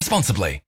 responsibly.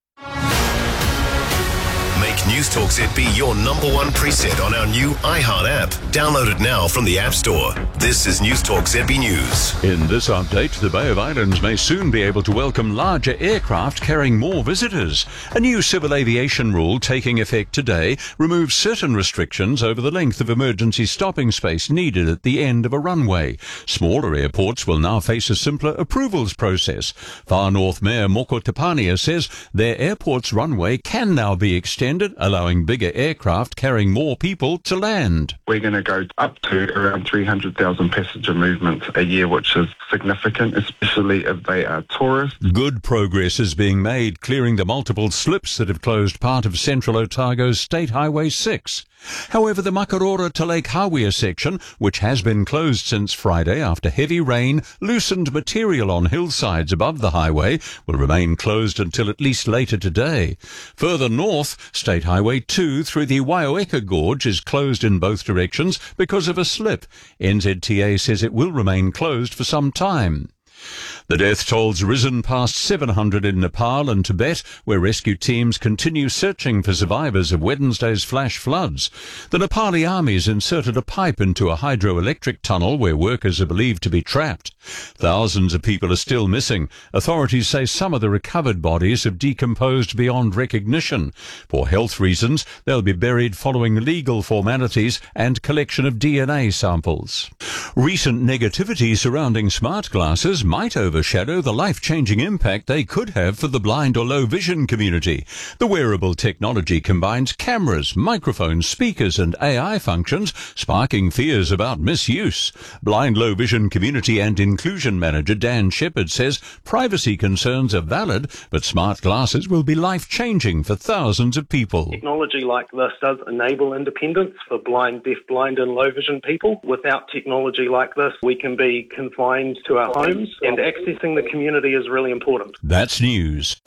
Make News Talk ZB your number one preset on our new iHeart app. Download it now from the App Store. This is News Talk ZB News. In this update, the Bay of Islands may soon be able to welcome larger aircraft carrying more visitors. A new civil aviation rule taking effect today removes certain restrictions over the length of emergency stopping space needed at the end of a runway. Smaller airports will now face a simpler approvals process. Far North Mayor Moko Tapania says their airport's runway can now be extended, allowing bigger aircraft carrying more people to land. We're going to go up to around 300,000 passenger movements a year, which is significant, especially if they are tourists. Good progress is being made, clearing the multiple slips that have closed part of Central Otago's State Highway 6. However, the Makarora to Lake Hawea section, which has been closed since Friday after heavy rain loosened material on hillsides above the highway, will remain closed until at least later today. Further north, State Highway 2 through the Waioeka Gorge is closed in both directions because of a slip. NZTA says it will remain closed for some time. The death toll's risen past 700 in Nepal and Tibet, where rescue teams continue searching for survivors of Wednesday's flash floods. The Nepali army's inserted a pipe into a hydroelectric tunnel where workers are believed to be trapped. Thousands of people are still missing. Authorities say some of the recovered bodies have decomposed beyond recognition. For health reasons, they'll be buried following legal formalities and collection of DNA samples. Recent negativity surrounding smart glasses might overshadow the life-changing impact they could have for the blind or low vision community. The wearable technology combines cameras, microphones, speakers and AI functions, sparking fears about misuse. Blind low vision community and inclusion manager Dan Shepherd says privacy concerns are valid, but smart glasses will be life-changing for thousands of people. Technology like this does enable independence for blind, deaf-blind and low vision people. Without technology like this, we can be confined to our homes, and accessing the community is really important. That's news.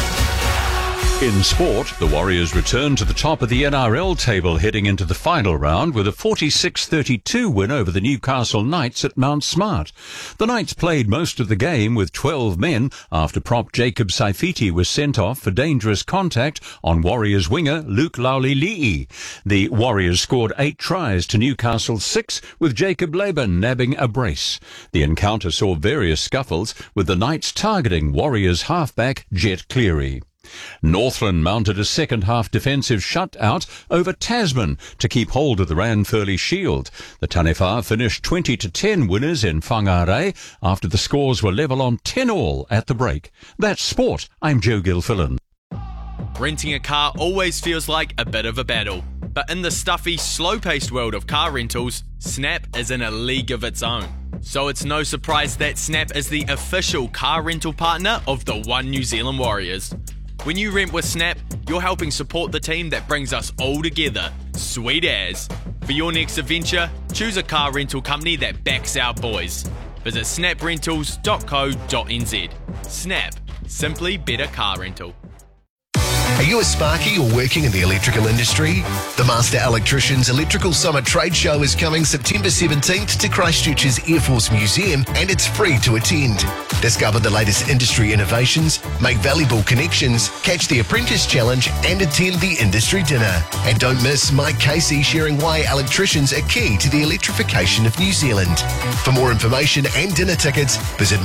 In sport, the Warriors return to the top of the NRL table heading into the final round with a 46-32 win over the Newcastle Knights at Mount Smart. The Knights played most of the game with 12 men after prop Jacob Saifiti was sent off for dangerous contact on Warriors winger Luke Laulili'i. The Warriors scored 8 tries to Newcastle's 6, with Jacob Laban nabbing a brace. The encounter saw various scuffles, with the Knights targeting Warriors halfback Jet Cleary. Northland mounted a second-half defensive shutout over Tasman to keep hold of the Ranfurly Shield. The Taniwha finished 20-10 winners in Whangarei after the scores were level on 10-all at the break. That's sport. I'm Joe Gilfillan. Renting a car always feels like a bit of a battle. But in the stuffy, slow-paced world of car rentals, Snap is in a league of its own. So it's no surprise that Snap is the official car rental partner of the One New Zealand Warriors. When you rent with Snap, you're helping support the team that brings us all together. Sweet as. For your next adventure, choose a car rental company that backs our boys. Visit snaprentals.co.nz. Snap. Simply better car rental. Are you a sparky or working in the electrical industry? The Master Electricians Electrical Summit Trade Show is coming September 17th to Christchurch's Air Force Museum, and it's free to attend. Discover the latest industry innovations, make valuable connections, catch the Apprentice Challenge and attend the industry dinner. And don't miss Mike Casey sharing why electricians are key to the electrification of New Zealand. For more information and dinner tickets, visit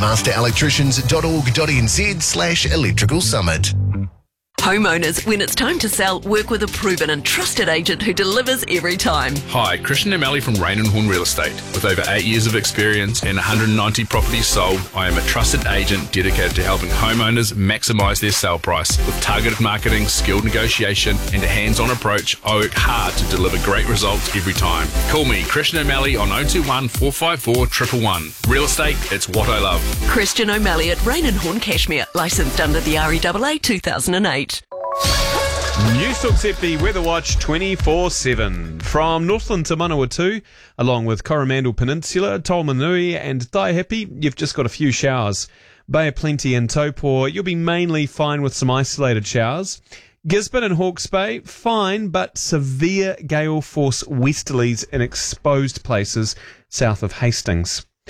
masterelectricians.org.nz/electrical summit. Homeowners, when it's time to sell, work with a proven and trusted agent who delivers every time. Hi, Christian O'Malley from Rain and Horn Real Estate. With over 8 years of experience and 190 properties sold, I am a trusted agent dedicated to helping homeowners maximise their sale price. With targeted marketing, skilled negotiation and a hands-on approach, I work hard to deliver great results every time. Call me, Christian O'Malley, on 021 454 111. Real estate, it's what I love. Christian O'Malley at Rain and Horn Cashmere, licensed under the REAA 2008. News Talk ZB Weather Watch 24/7. From Northland to Manawatu, along with Coromandel Peninsula, Tolmanui and Taihape, you've just got a few showers. Bay of Plenty and Taupō, you'll be mainly fine with some isolated showers. Gisborne and Hawke's Bay, fine, but severe gale force westerlies in exposed places south of Hastings.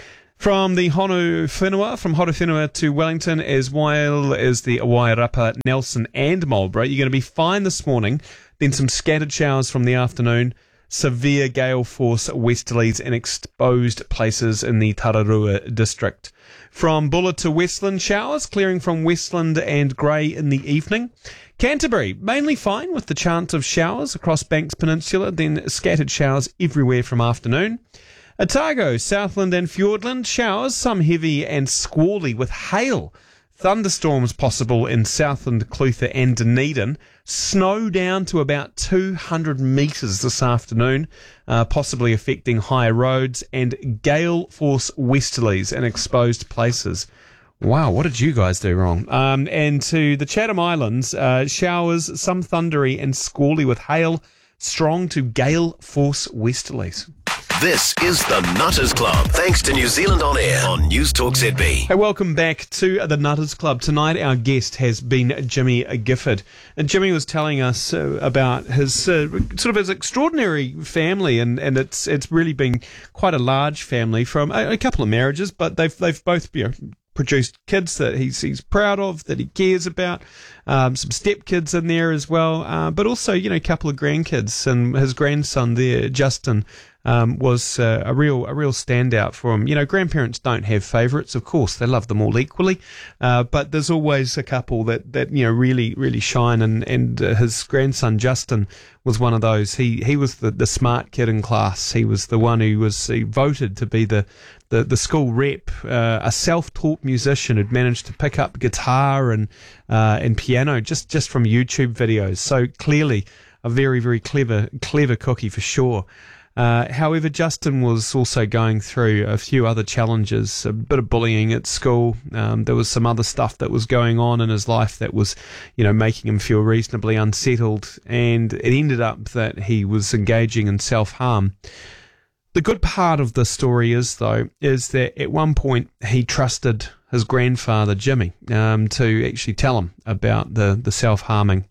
From the Honu Whenua, from Honu Whenua to Wellington, as well as the Wairapa, Nelson and Marlborough. You're going to be fine this morning. Then some scattered showers from the afternoon. Severe gale force westerlies in exposed places in the Tararua district. From Bulla to Westland, showers clearing from Westland and Grey in the evening. Canterbury, mainly fine with the chance of showers across Banks Peninsula, then scattered showers everywhere from afternoon. Otago, Southland and Fiordland, showers, some heavy and squally with hail. Thunderstorms possible in Southland, Clutha and Dunedin. Snow down to about 200 metres this afternoon, possibly affecting higher roads, and gale force westerlies in exposed places. Wow, what did you guys do wrong? And to the Chatham Islands, showers, some thundery and squally with hail, strong to gale force westerlies. This is the Nutters Club, thanks to New Zealand On Air on News Talk ZB. Hey, welcome back to the Nutters Club. Tonight our guest has been Jimmy Gifford. And Jimmy was telling us about his sort of his extraordinary family, and it's really been quite a large family from a couple of marriages, but they've both produced kids that he's proud of, that he cares about, some stepkids in there as well, but also, a couple of grandkids, and his grandson there, Justin, was a real standout for him. Grandparents don't have favourites, of course, they love them all equally, but there's always a couple that really shine, and his grandson Justin was one of those. He was the smart kid in class. He was the one who was voted to be the school rep, a self-taught musician who'd managed to pick up guitar and piano just from YouTube videos. So clearly a very, very clever cookie for sure. However, Justin was also going through a few other challenges, a bit of bullying at school. There was some other stuff that was going on in his life that was, making him feel reasonably unsettled. And it ended up that he was engaging in self-harm. The good part of the story is that at one point he trusted his grandfather, Jimmy, to actually tell him about the self-harming.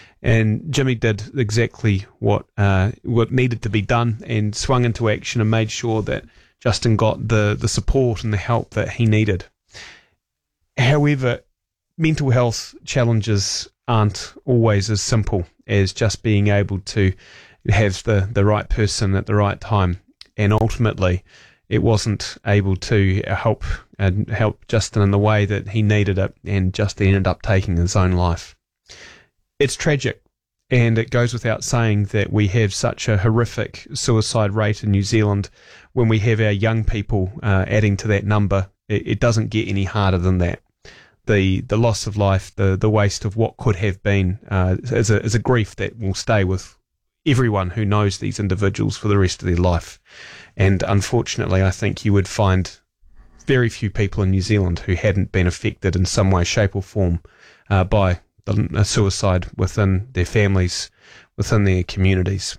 And Jimmy did exactly what needed to be done and swung into action and made sure that Justin got the support and the help that he needed. However, mental health challenges aren't always as simple as just being able to have the right person at the right time. And ultimately, it wasn't able to help Justin in the way that he needed it, and Justin ended up taking his own life. It's tragic, and it goes without saying that we have such a horrific suicide rate in New Zealand. When we have our young people adding to that number, it doesn't get any harder than that. The loss of life, the waste of what could have been, is a grief that will stay with everyone who knows these individuals for the rest of their life. And unfortunately, I think you would find very few people in New Zealand who hadn't been affected in some way, shape or form by a suicide within their families, within their communities.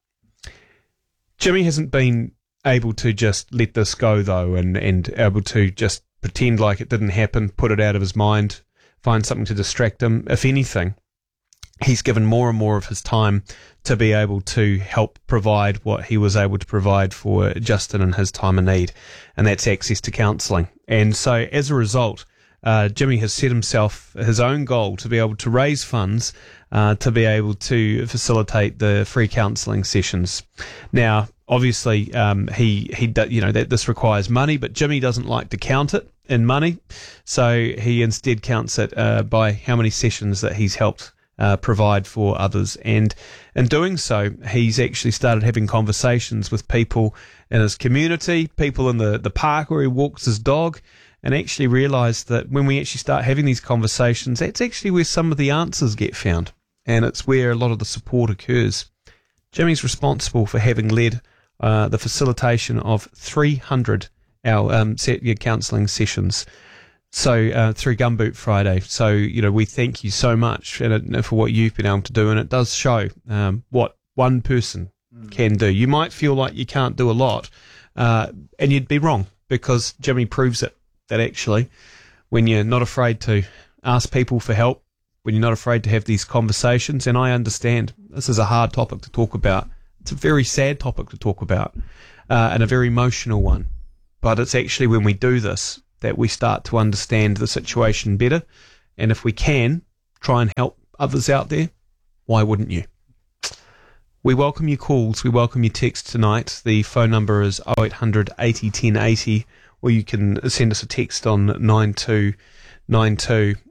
Jimmy hasn't been able to just let this go, though, and able to just pretend like it didn't happen, put it out of his mind, find something to distract him. If anything, he's given more and more of his time to be able to help provide what he was able to provide for Justin in his time of need, and that's access to counselling. And so as a result, Jimmy has set himself his own goal to be able to raise funds to be able to facilitate the free counselling sessions. Now, obviously, that this requires money, but Jimmy doesn't like to count it in money, so he instead counts it by how many sessions that he's helped provide for others. And in doing so, he's actually started having conversations with people in his community, people in the park where he walks his dog, and actually realised that when we actually start having these conversations, that's actually where some of the answers get found, and it's where a lot of the support occurs. Jimmy's responsible for having led the facilitation of 300 counselling sessions, so through Gumboot Friday. So, we thank you so much for what you've been able to do, and it does show what one person can do. You might feel like you can't do a lot, and you'd be wrong, because Jimmy proves it. That actually, when you're not afraid to ask people for help, when you're not afraid to have these conversations, and I understand this is a hard topic to talk about. It's a very sad topic to talk about, and a very emotional one. but it's actually when we do this that we start to understand the situation better. And if we can try and help others out there, why wouldn't you? We welcome your calls. We welcome your texts tonight. The phone number is 0800 80 10 80, or you can send us a text on 9292.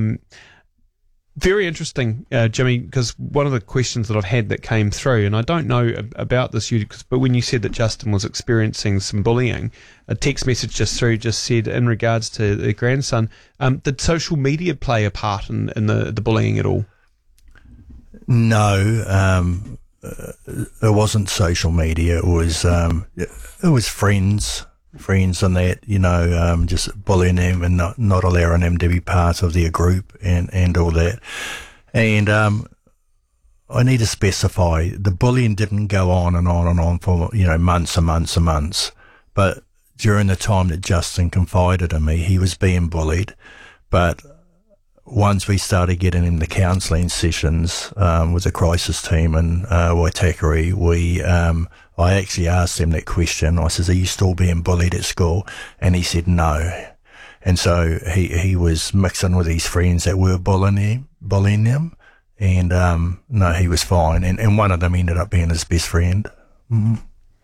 Very interesting, Jimmy, because one of the questions that I've had that came through, and I don't know about this, but when you said that Justin was experiencing some bullying, a text message just said in regards to their grandson, did social media play a part in the bullying at all? No, it wasn't social media. It was friends and that, just bullying them and not allowing them to be part of their group and all that. And I need to specify, the bullying didn't go on and on and on for, months and months and months. But during the time that Justin confided in me, he was being bullied. But once we started getting into counselling sessions with the crisis team in Waitakere, I actually asked him that question. I says, "Are you still being bullied at school?" And he said no. And so he was mixing with his friends that were bullying him. And no, he was fine. And one of them ended up being his best friend. Mm-hmm.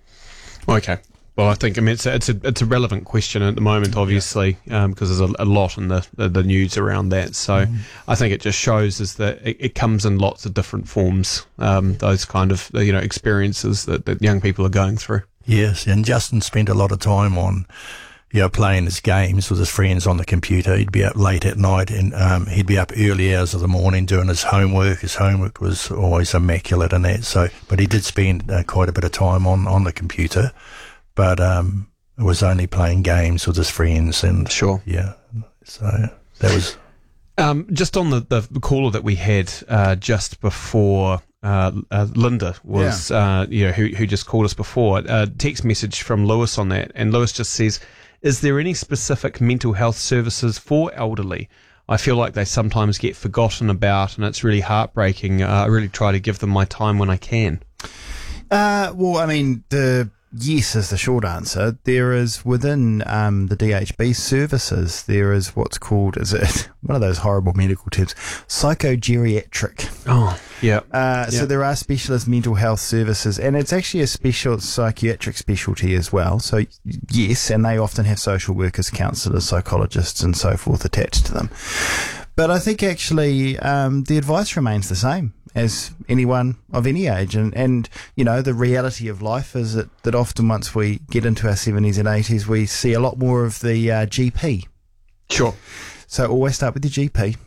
Okay. Well, I think it's a relevant question at the moment, obviously, because there's a lot in the news around that. So I think it just shows is that it comes in lots of different forms. Those kind of experiences that young people are going through. Yes, and Justin spent a lot of time on playing his games with his friends on the computer. He'd be up late at night and he'd be up early hours of the morning doing his homework. His homework was always immaculate and that. So, but he did spend quite a bit of time on the computer. But it was only playing games with his friends, and sure, yeah. So that was just on the caller that we had just before. Linda was, who just called us before. Text message from Lewis on that, and Lewis just says, "Is there any specific mental health services for elderly? I feel like they sometimes get forgotten about, and it's really heartbreaking. I really try to give them my time when I can." Well, I mean, yes is the short answer. There is within the DHB services, there is what's called, is it one of those horrible medical terms, psychogeriatric. Oh, yeah. So there are specialist mental health services, and it's actually a special psychiatric specialty as well. So yes, and they often have social workers, counsellors, psychologists, and so forth attached to them. But I think actually the advice remains the same as anyone of any age. And the reality of life is that often once we get into our 70s and 80s, we see a lot more of the GP. Sure. So always start with your GP.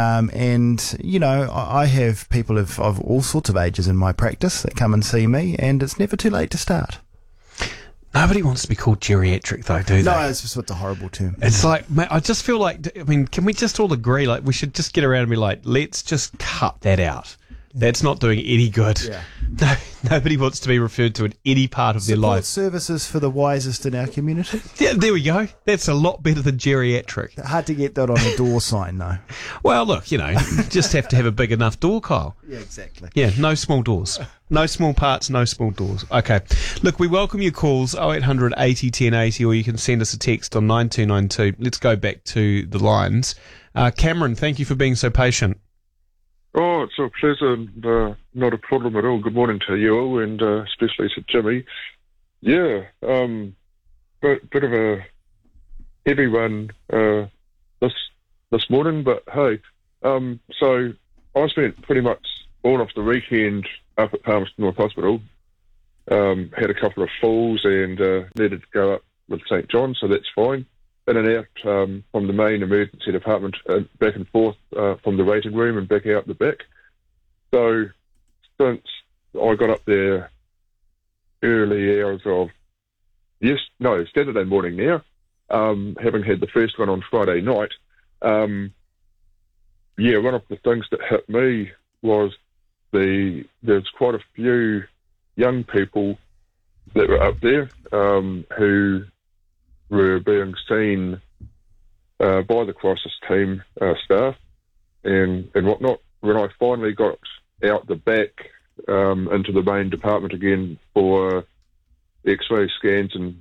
I have people of all sorts of ages in my practice that come and see me, and it's never too late to start. Nobody wants to be called geriatric, though, do they? No, it's just a horrible term. It's like, mate, I just feel like, can we just all agree, we should just get around and be like, let's just cut that out. That's not doing any good. Yeah. No, nobody wants to be referred to in any part of their life. Services for the wisest in our community. Yeah, there we go. That's a lot better than geriatric. Hard to get that on a door sign, though. Well, look, just have to have a big enough door, Kyle. Yeah, exactly. Yeah, no small doors. No small parts, no small doors. Okay. Look, we welcome your calls, 0800 80 10 80, or you can send us a text on 9292. Let's go back to the lines. Cameron, thank you for being so patient. Oh, it's a pleasure and not a problem at all. Good morning to you all, and especially to Jimmy. Yeah, bit of a heavy one this morning, but hey, so I spent pretty much all of the weekend up at Palmerston North Hospital. Had a couple of falls and needed to go up with St John, so that's fine. In and out from the main emergency department, back and forth from the waiting room and back out the back. So since I got up there early hours of Saturday morning now, having had the first one on Friday night, one of the things that hit me was there's quite a few young people that were up there who were being seen by the crisis team staff and whatnot. When I finally got out the back into the main department again for X-ray scans and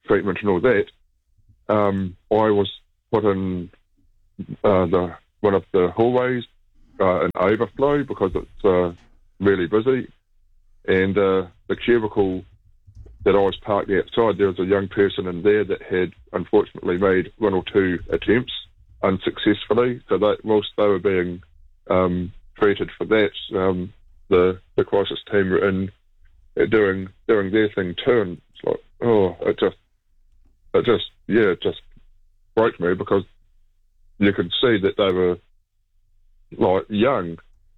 treatment and all that, I was put in one of the hallways in overflow because it's really busy, and the cubicle that I was parked outside, there was a young person in there that had unfortunately made 1 or 2 attempts unsuccessfully. So that whilst they were being treated for that, the crisis team were in doing their thing too, and it's like, it just broke me, because you could see that they were like young.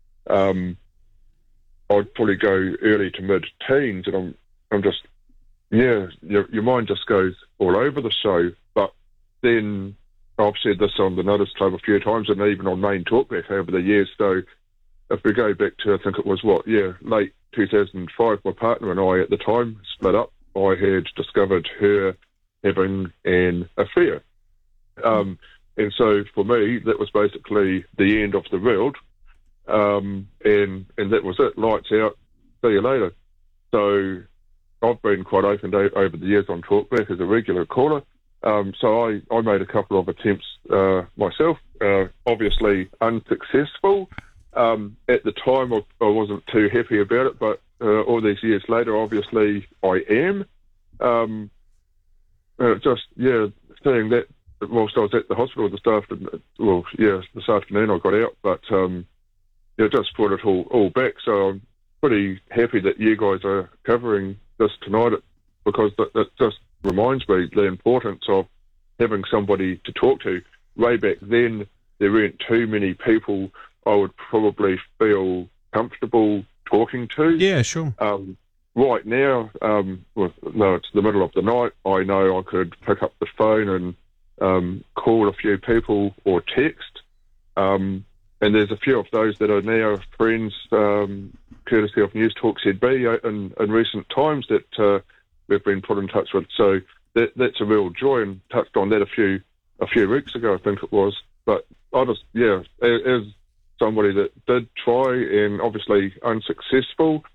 I'd probably go early to mid-teens, and I'm just, your mind just goes all over the show. But then I've said this on the Notice Club a few times, and even on Main Talkback over the years. So if we go back to, I think it was late 2005, my partner and I at the time split up. I had discovered her having an affair. And so for me, that was basically the end of the world. And that was it. Lights out. See you later. So I've been quite open over the years on Talkback as a regular caller. So I made a couple of attempts myself, obviously unsuccessful. At the time, I wasn't too happy about it, but all these years later, obviously I am. Seeing that whilst I was at the hospital this afternoon I got out, but just brought it all back. So I'm pretty happy that you guys are covering this tonight, because that just reminds me the importance of having somebody to talk to. Way back then, there weren't too many people I would probably feel comfortable talking to. Yeah, sure. Right now, it's the middle of the night, I know I could pick up the phone and call a few people or text. And there's a few of those that are now friends, courtesy of News Talk ZB in recent times that we've been put in touch with. So that's a real joy, and touched on that a few weeks ago, I think it was. But I just, as somebody that did try and obviously unsuccessful,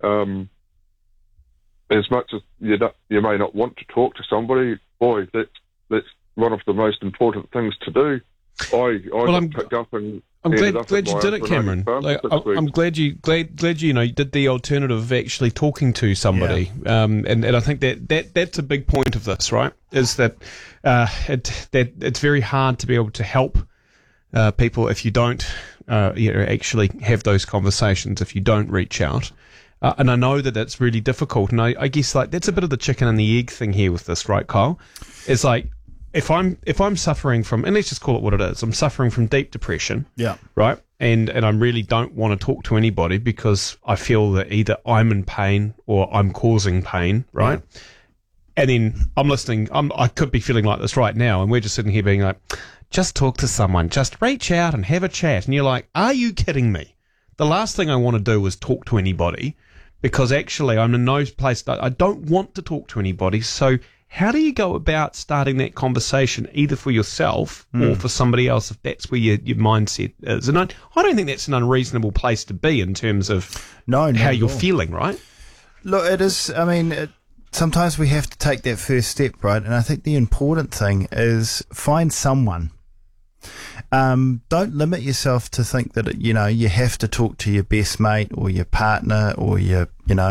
as much as you may not want to talk to somebody, boy, that's one of the most important things to do. I'm glad you did it, Cameron. I'm glad you did the alternative of actually talking to somebody. Yeah. And I think that's a big point of this, right? Is that it's very hard to be able to help people if you don't actually have those conversations, if you don't reach out. And I know that that's really difficult, and I guess that's a bit of the chicken and the egg thing here with this, right, Kyle? It's like, if I'm suffering from, and let's just call it what it is, I'm suffering from deep depression, right, and I really don't want to talk to anybody because I feel that either I'm in pain or I'm causing pain, right? Yeah. And then I'm listening, I could be feeling like this right now, and we're just sitting here being like, just talk to someone, just reach out and have a chat, and you're like, are you kidding me? The last thing I want to do is talk to anybody, because actually I'm in no place that I don't want to talk to anybody. So how do you go about starting that conversation, either for yourself or for somebody else, if that's where your mindset is? And I don't think that's an unreasonable place to be in terms of how you're feeling, right? Look, it is. I mean, sometimes we have to take that first step, right? And I think the important thing is find someone. Don't limit yourself to think that, you have to talk to your best mate or your partner or your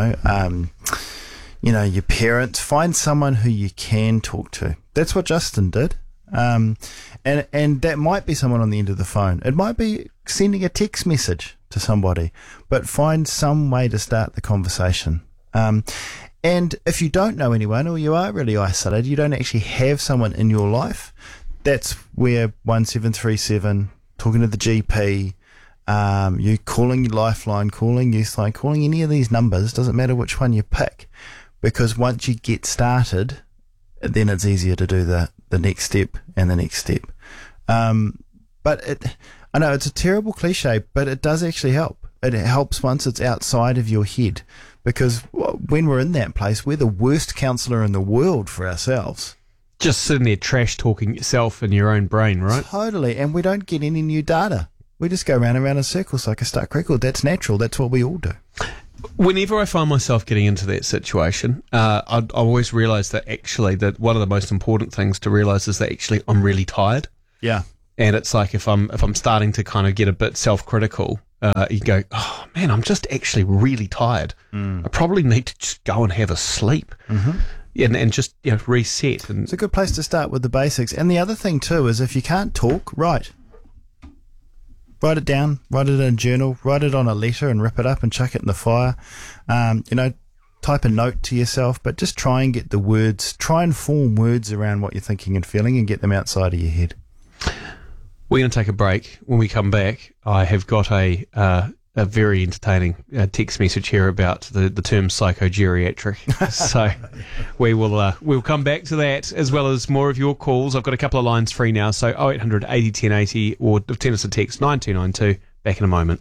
parents. Find someone who you can talk to. That's what Justin did. And that might be someone on the end of the phone. It might be sending a text message to somebody, but find some way to start the conversation. And if you don't know anyone, or you are really isolated, you don't actually have someone in your life, that's where 1737, talking to the GP, you calling your Lifeline, calling Youthline, calling any of these numbers, doesn't matter which one you pick, because once you get started, then it's easier to do the next step and the next step. But I know it's a terrible cliche, but it does actually help. It helps once it's outside of your head, because when we're in that place, we're the worst counsellor in the world for ourselves. Just sitting there trash talking yourself in your own brain, right? Totally, and we don't get any new data. We just go round and round in circles like a stuck record. That's natural. That's what we all do. Whenever I find myself getting into that situation, I always realise that actually that one of the most important things to realise is that actually I'm really tired. Yeah. And it's like if I'm starting to kind of get a bit self-critical, you go, oh man, I'm just actually really tired. I probably need to just go and have a sleep. And just reset. And it's a good place to start with the basics. And the other thing too is if you can't talk, write it down, write it in a journal, write it on a letter and rip it up and chuck it in the fire. Type a note to yourself, but just try and get the words, try and form words around what you're thinking and feeling and get them outside of your head. We're going to take a break. When we come back, I have got a very entertaining text message here about the term psychogeriatric. So we'll come back to that as well as more of your calls. I've got a couple of lines free now, so 0800 80 10 80 or send us a text 9292. Back in a moment.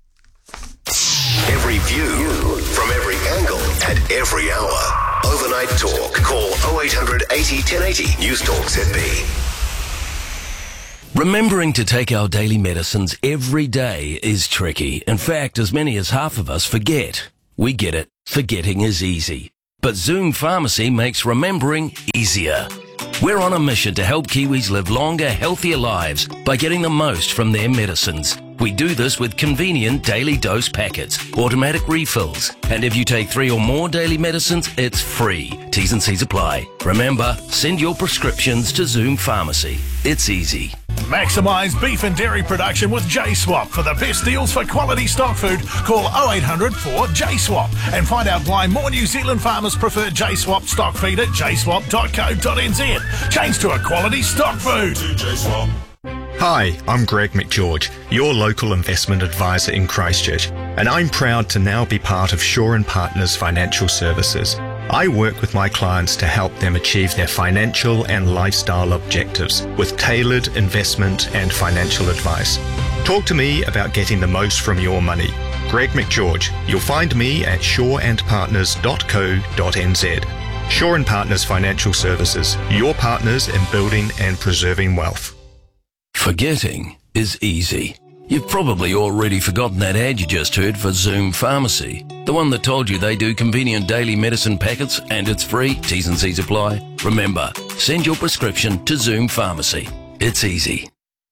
Every view from every angle at every hour. Overnight Talk. Call 0800 80 1080. News Talk ZB. Remembering to take our daily medicines every day is tricky. In fact, as many as half of us forget. We get it. Forgetting is easy. But Zoom Pharmacy makes remembering easier. We're on a mission to help Kiwis live longer, healthier lives by getting the most from their medicines. We do this with convenient daily dose packets, automatic refills, and if you take 3 or more daily medicines, it's free. T's and C's apply. Remember, send your prescriptions to Zoom Pharmacy. It's easy. Maximise beef and dairy production with J-Swap. For the best deals for quality stock food, call 0800 4J-Swap and find out why more New Zealand farmers prefer J-Swap stock feed at jswap.co.nz. Change to a quality stock food. J-Swap. Hi, I'm Greg McGeorge, your local investment advisor in Christchurch, and I'm proud to now be part of Shaw & Partners Financial Services. I work with my clients to help them achieve their financial and lifestyle objectives with tailored investment and financial advice. Talk to me about getting the most from your money. Greg McGeorge. You'll find me at shawandpartners.co.nz. Shaw & Partners Financial Services, your partners in building and preserving wealth. Forgetting is easy. You've probably already forgotten that ad you just heard for Zoom Pharmacy. The one that told you they do convenient daily medicine packets and it's free. T's and C's apply. Remember, send your prescription to Zoom Pharmacy. It's easy.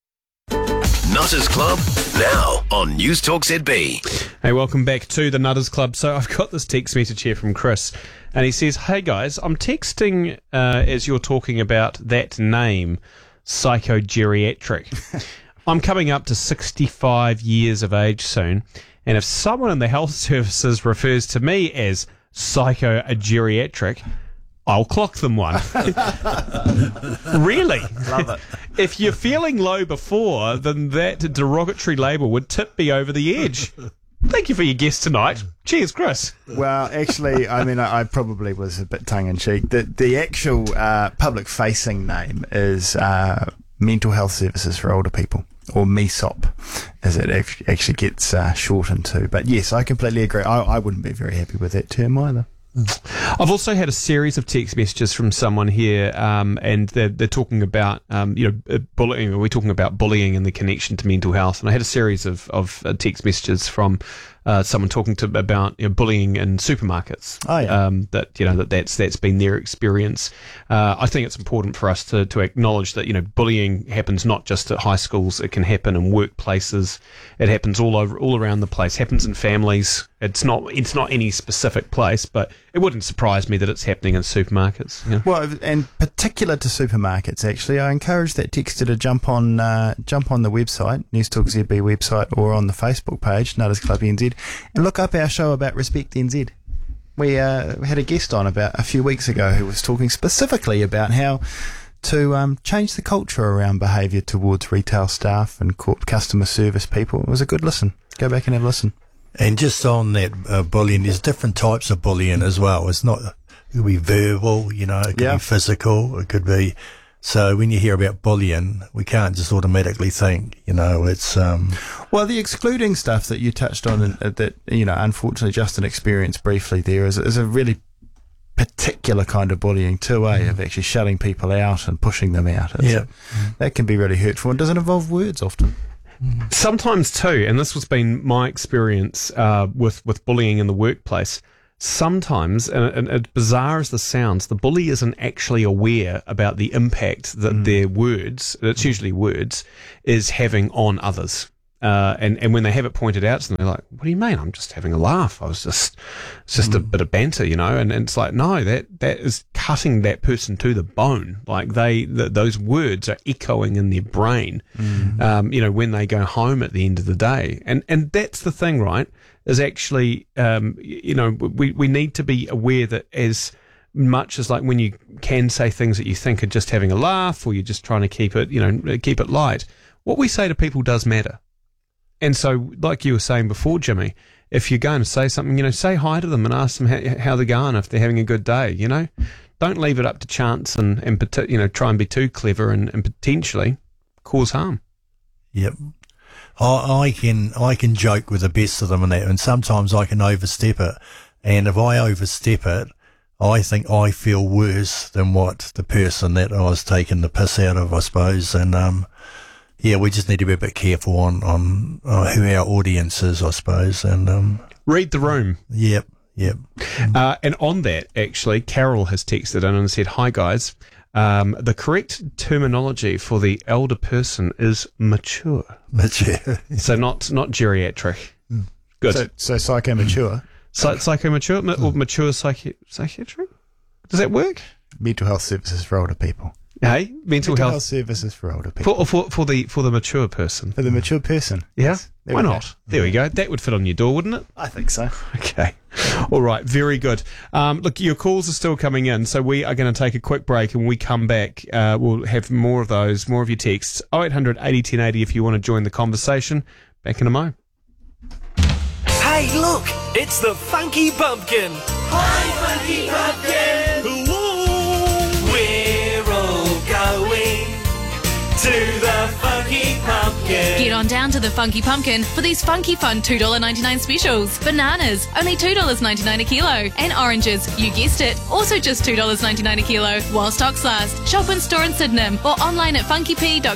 Nutters Club, now on News Talk ZB. Hey, welcome back to the Nutters Club. So I've got this text message here from Chris, and he says, hey guys, I'm texting as you're talking about that name, psychogeriatric. I'm coming up to 65 years of age soon, and if someone in the health services refers to me as psychogeriatric, I'll clock them one. Really? Love it. If you're feeling low before, then that derogatory label would tip me over the edge. Thank you for your guest tonight. Cheers, Chris. Well, actually, I mean, I probably was a bit tongue-in-cheek. The actual public-facing name is Mental Health Services for Older People, or MESOP, as it actually gets shortened to. But yes, I completely agree. I wouldn't be very happy with that term either. I've also had a series of text messages from someone here, and they're talking about bullying. We're talking about bullying and the connection to mental health. And I had a series of text messages from someone talking about bullying in supermarkets. Oh, yeah. That's been their experience. I think it's important for us to acknowledge that bullying happens not just at high schools. It can happen in workplaces. It happens all around the place. Happens in families. It's not any specific place, but it wouldn't surprise me that it's happening in supermarkets. Well, and particular to supermarkets, actually, I encourage that texter to jump on the website, News Talk ZB website, or on the Facebook page, Nutters Club NZ, and look up our show about Respect NZ. We had a guest on about a few weeks ago who was talking specifically about how to change the culture around behaviour towards retail staff and customer service people. It was a good listen. Go back and have a listen. And just on that bullying, there's different types of bullying as well. It could be verbal, it could be physical, it could be. So when you hear about bullying, we can't just automatically think, it's. Well, the excluding stuff that you touched on, that unfortunately Justin experienced briefly there, is a really particular kind of bullying too, of actually shutting people out and pushing them out. That can be really hurtful, and doesn't involve words often. Sometimes too, and this has been my experience with bullying in the workplace, sometimes, and as bizarre as this sounds, the bully isn't actually aware about the impact that their words, it's usually words, is having on others. And when they have it pointed out to them, they're like, what do you mean? I'm just having a laugh. It's just a bit of banter, and it's like, no, that is cutting that person to the bone. Like those words are echoing in their brain, when they go home at the end of the day. And that's the thing, right? Is actually, we need to be aware that as much as like when you can say things that you think are just having a laugh or you're just trying to keep it light, what we say to people does matter. And so, like you were saying before, Jimmy, if you're going to say something, say hi to them and ask them how they're going, if they're having a good day, Don't leave it up to chance and try and be too clever and potentially cause harm. Yep. I can joke with the best of them and sometimes I can overstep it. And if I overstep it, I think I feel worse than what the person that I was taking the piss out of, I suppose. And, we just need to be a bit careful on who our audience is, I suppose. And read the room. Yep. And on that, actually, Carol has texted in and said, "Hi guys, the correct terminology for the elder person is mature. Mature. So not geriatric. Good. So psychomature. Psychomature or mature psychiatric? Does that work? Mental health services for older people. Hey, mental health services for older people. For the mature person. For the mature person. Yeah. Yes. Why not? There we go. That would fit on your door, wouldn't it? I think so. Okay. All right. Very good. Look, your calls are still coming in, so we are going to take a quick break, and when we come back, we'll have more of those, more of your texts. 0800 80 1080 if you want to join the conversation. Back in a mo. Hey, look! It's the Funky Pumpkin! Hi, Funky Pumpkin! We're all going to the Funky Pumpkin. Get on down to the Funky Pumpkin for these funky fun $2.99 specials. Bananas, only $2.99 a kilo. And oranges, you guessed it, also just $2.99 a kilo. While stocks last, shop in store in Sydenham or online at funkyp.co.nz.